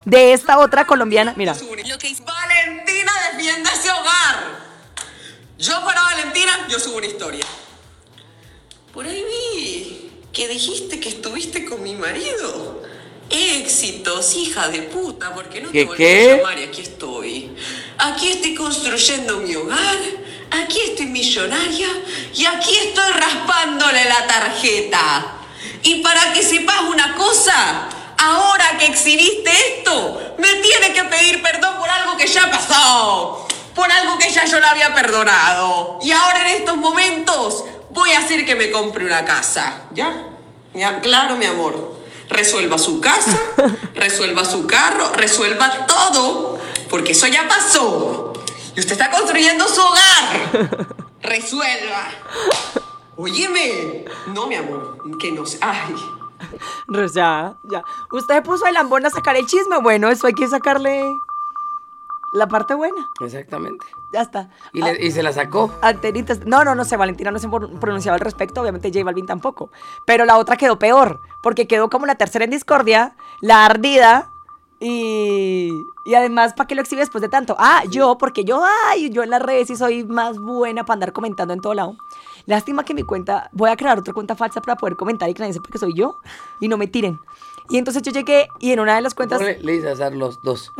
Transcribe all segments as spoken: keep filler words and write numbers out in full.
de esta otra colombiana. Mira. Valentina defiende ese hogar. Yo para Valentina, yo subo una historia. Por ahí vi que dijiste que estuviste con mi marido. Éxitos, hija de puta, porque no te volví a llamar y aquí estoy. Aquí estoy construyendo mi hogar, aquí estoy millonaria y aquí estoy raspándole la tarjeta. Y para que sepas una cosa, ahora que exhibiste esto, me tienes que pedir perdón por algo que ya pasó, por algo que ya yo la había perdonado. Y ahora en estos momentos voy a hacer que me compre una casa. ¿Ya? ¿Ya? Claro, mi amor. Resuelva su casa, resuelva su carro, resuelva todo, porque eso ya pasó. Y usted está construyendo su hogar. Resuelva. Óyeme. No, mi amor, que no sé. Ay. Ya, ya. Usted se puso el lambón a sacar el chisme. Bueno, eso hay que sacarle la parte buena. Exactamente. Ya está. Y, le, y se la sacó. Antenitas. No, no, no sé, Valentina no se pronunciaba al respecto, obviamente J Balvin tampoco. Pero la otra quedó peor, porque quedó como la tercera en discordia, la ardida, y, y además, ¿para qué lo exhibe después de tanto? Ah, yo, porque yo, ay, yo en las redes sí soy más buena para andar comentando en todo lado. Lástima que mi cuenta, voy a crear otra cuenta falsa para poder comentar y que nadie sepa que soy yo, y no me tiren. Y entonces yo llegué, y en una de las cuentas... Le, le hice hacer los dos.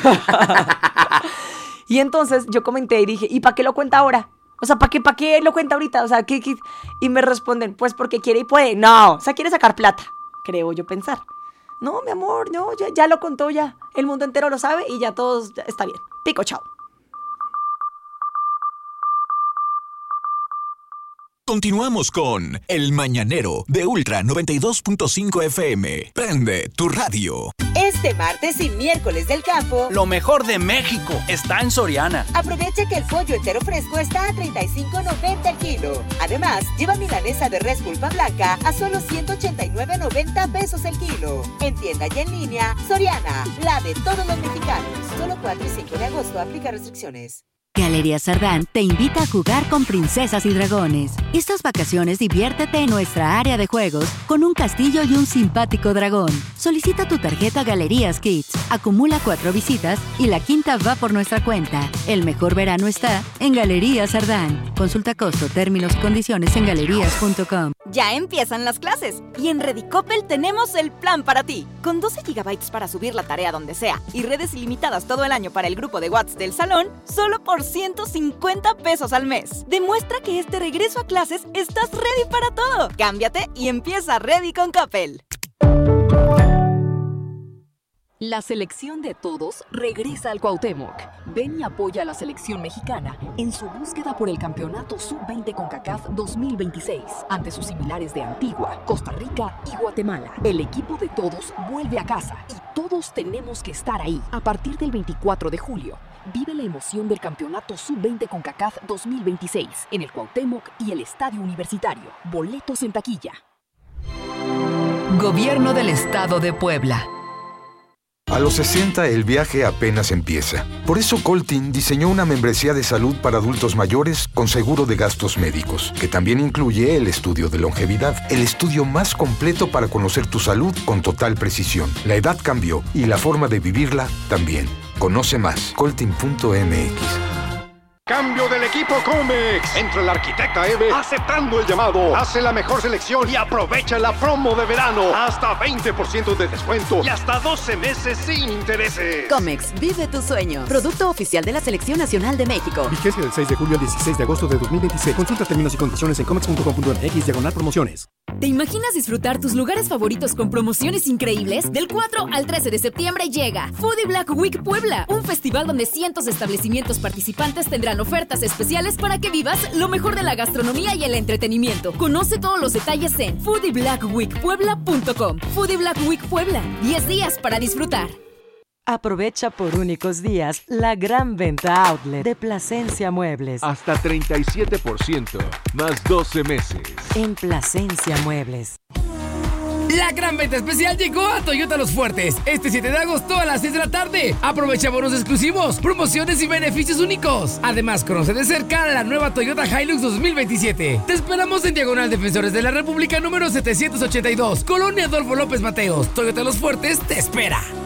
Y entonces yo comenté y dije, ¿y para qué lo cuenta ahora? O sea, ¿para qué, para qué lo cuenta ahorita? O sea, ¿qué, qué? Y me responden, pues porque quiere y puede. No, o sea, quiere sacar plata, creo yo pensar. No, mi amor, no, ya, ya lo contó ya. El mundo entero lo sabe y ya todos, ya está bien. Pico, chao. Continuamos con El Mañanero de Ultra noventa y dos punto cinco F M. Prende tu radio. Este martes y miércoles del campo, lo mejor de México está en Soriana. Aprovecha que el pollo entero fresco está a treinta y cinco noventa el kilo. Además, lleva milanesa de res pulpa blanca a solo ciento ochenta y nueve noventa pesos el kilo. En tienda y en línea, Soriana, la de todos los mexicanos. Solo cuatro y cinco de agosto, aplica restricciones. Galerías Sardán te invita a jugar con princesas y dragones. Estas vacaciones diviértete en nuestra área de juegos con un castillo y un simpático dragón. Solicita tu tarjeta Galerías Kids, acumula cuatro visitas y la quinta va por nuestra cuenta. El mejor verano está en Galerías Sardán. Consulta costo, términos y condiciones en galerías punto com. Ya empiezan las clases y en Redicopel tenemos el plan para ti. Con doce gigabytes para subir la tarea donde sea y redes ilimitadas todo el año para el grupo de WhatsApp del salón, solo por ciento cincuenta pesos al mes. Demuestra que este regreso a clases estás ready para todo. Cámbiate y empieza Ready con Coppel. La selección de todos regresa al Cuauhtémoc. Ven y apoya a la selección mexicana en su búsqueda por el campeonato sub veinte CONCACAF dos mil veintiséis ante sus similares de Antigua, Costa Rica y Guatemala. El equipo de todos vuelve a casa y todos tenemos que estar ahí. A partir del veinticuatro de julio, vive la emoción del campeonato sub veinte CONCACAF dos mil veintiséis en el Cuauhtémoc y el Estadio Universitario. Boletos en taquilla. Gobierno del Estado de Puebla. A los sesenta el viaje apenas empieza. Por eso Coltin diseñó una membresía de salud para adultos mayores con seguro de gastos médicos, que también incluye el estudio de longevidad, el estudio más completo para conocer tu salud con total precisión. La edad cambió y la forma de vivirla también. Conoce más, coltin punto m x. Cambio del equipo Comex. Entra la arquitecta Eve aceptando el llamado. Hace la mejor selección y aprovecha la promo de verano. Hasta veinte por ciento de descuento y hasta doce meses sin intereses. Comex, vive tu sueño. Producto oficial de la Selección Nacional de México. Vigencia del seis de julio al dieciséis de agosto de dos mil veintiséis. Consulta términos y condiciones en comex punto com punto m x diagonal promociones. ¿Te imaginas disfrutar tus lugares favoritos con promociones increíbles? Del cuatro al trece de septiembre llega Foodie Black Week Puebla, un festival donde cientos de establecimientos participantes tendrán ofertas especiales para que vivas lo mejor de la gastronomía y el entretenimiento. Conoce todos los detalles en foodie black week puebla punto com. Foodie Black Week Puebla, diez días para disfrutar. Aprovecha por únicos días la gran venta outlet de Plasencia Muebles. Hasta treinta y siete por ciento, más doce meses. En Plasencia Muebles. La gran venta especial llegó a Toyota Los Fuertes este siete de agosto a las seis de la tarde. Aprovecha bonos exclusivos, promociones y beneficios únicos. Además, conoce de cerca la nueva Toyota Hilux dos mil veintisiete. Te esperamos en Diagonal Defensores de la República número setecientos ochenta y dos, Colonia Adolfo López Mateos. Toyota Los Fuertes te espera.